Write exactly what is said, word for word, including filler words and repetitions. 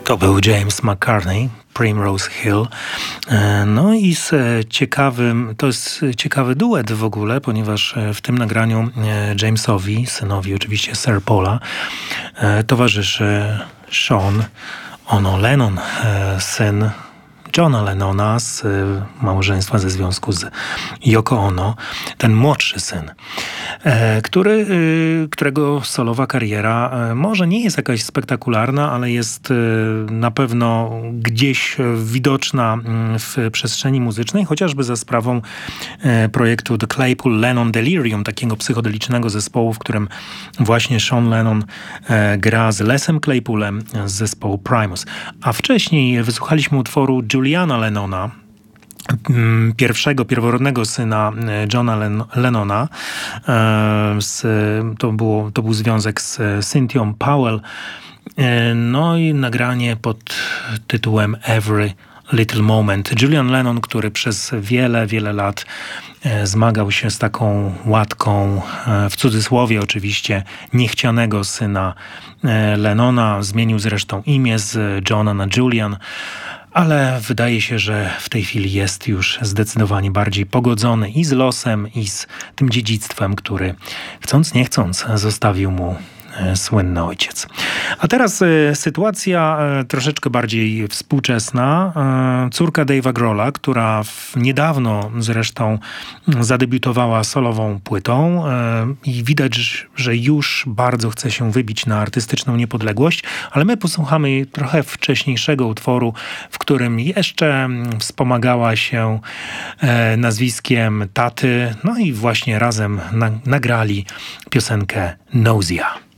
To był James McCartney, Primrose Hill. No i z ciekawym, to jest ciekawy duet w ogóle, ponieważ w tym nagraniu Jamesowi, synowi oczywiście Sir Paula, towarzyszy Sean Ono Lennon, syn Johna Lennona z małżeństwa, ze związku z Yoko Ono, ten młodszy syn, który, którego solowa kariera może nie jest jakaś spektakularna, ale jest na pewno gdzieś widoczna w przestrzeni muzycznej, chociażby za sprawą projektu The Claypool Lennon Delirium, takiego psychodelicznego zespołu, w którym właśnie Sean Lennon gra z Lesem Claypoolem z zespołu Primus. A wcześniej wysłuchaliśmy utworu Juliana Lennona, pierwszego, pierworodnego syna Johna Len- Lennona. Z, to, było, to był związek z Cynthią Powell. No i nagranie pod tytułem Every Little Moment. Julian Lennon, który przez wiele, wiele lat zmagał się z taką łatką, w cudzysłowie oczywiście, niechcianego syna Lennona. Zmienił zresztą imię z Johna na Julian, ale wydaje się, że w tej chwili jest już zdecydowanie bardziej pogodzony i z losem, i z tym dziedzictwem, który chcąc nie chcąc zostawił mu słynny ojciec. A teraz y, sytuacja y, troszeczkę bardziej współczesna. Y, córka Dave'a Grohla, która w, niedawno zresztą zadebiutowała solową płytą y, i widać, że już bardzo chce się wybić na artystyczną niepodległość, ale my posłuchamy trochę wcześniejszego utworu, w którym jeszcze wspomagała się y, nazwiskiem taty, no i właśnie razem na, nagrali piosenkę Nausea.